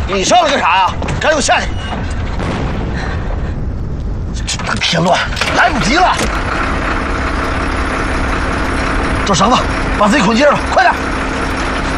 你上来干啥呀？赶紧下去！这大添乱，来不及了。找绳子，把自己捆结上，快点！